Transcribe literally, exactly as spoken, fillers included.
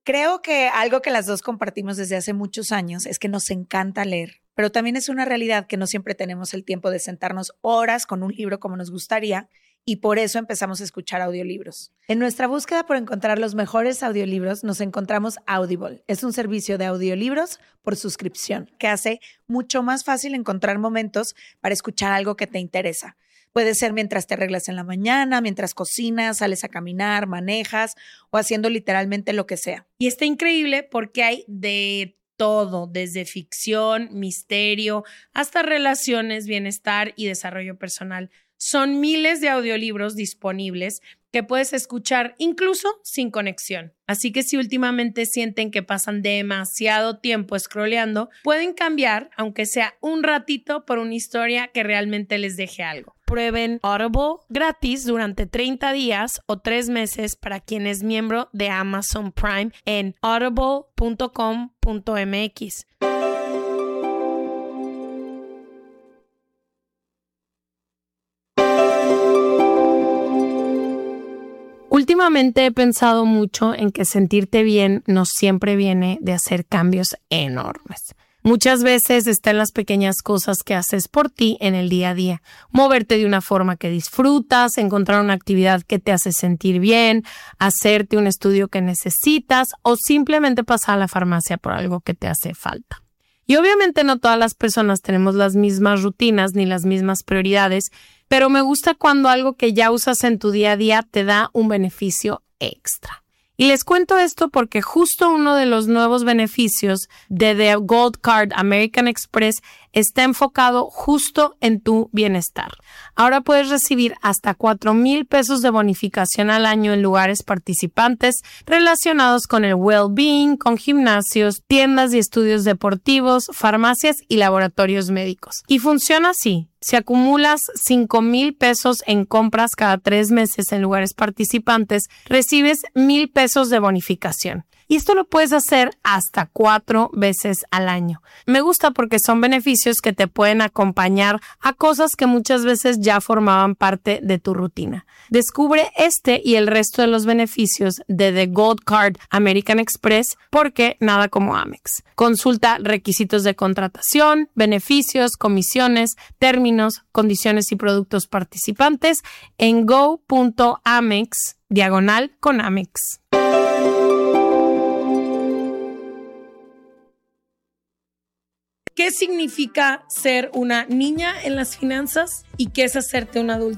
Creo que algo que las dos compartimos desde hace muchos años es que nos encanta leer, pero también es una realidad que no siempre tenemos el tiempo de sentarnos horas con un libro como nos gustaría y por eso empezamos a escuchar audiolibros. En nuestra búsqueda por encontrar los mejores audiolibros nos encontramos Audible. Es un servicio de audiolibros por suscripción que hace mucho más fácil encontrar momentos para escuchar algo que te interesa. Puede ser mientras te arreglas en la mañana, mientras cocinas, sales a caminar, manejas o haciendo literalmente lo que sea. Y está increíble porque hay de todo, desde ficción, misterio, hasta relaciones, bienestar y desarrollo personal. Son miles de audiolibros disponibles que puedes escuchar incluso sin conexión. Así que si últimamente sienten que pasan demasiado tiempo scrolleando, pueden cambiar, aunque sea un ratito, por una historia que realmente les deje algo. Prueben Audible gratis durante treinta días o tres meses para quien es miembro de Amazon Prime en audible punto com punto m x. Últimamente he pensado mucho en que sentirte bien no siempre viene de hacer cambios enormes. Muchas veces está en las pequeñas cosas que haces por ti en el día a día. Moverte de una forma que disfrutas, encontrar una actividad que te hace sentir bien, hacerte un estudio que necesitas o simplemente pasar a la farmacia por algo que te hace falta. Y obviamente no todas las personas tenemos las mismas rutinas ni las mismas prioridades, pero me gusta cuando algo que ya usas en tu día a día te da un beneficio extra. Y les cuento esto porque justo uno de los nuevos beneficios de The Gold Card American Express está enfocado justo en tu bienestar. Ahora puedes recibir hasta cuatro mil pesos de bonificación al año en lugares participantes relacionados con el well-being, con gimnasios, tiendas y estudios deportivos, farmacias y laboratorios médicos. Y funciona así. Si acumulas cinco mil pesos en compras cada tres meses en lugares participantes, recibes mil pesos de bonificación. Y esto lo puedes hacer hasta cuatro veces al año. Me gusta porque son beneficios que te pueden acompañar a cosas que muchas veces ya formaban parte de tu rutina. Descubre este y el resto de los beneficios de The Gold Card American Express porque nada como Amex. Consulta requisitos de contratación, beneficios, comisiones, términos, condiciones y productos participantes en go.amex diagonal con Amex. ¿Qué significa ser una niña en las finanzas y qué es hacerte un adulto?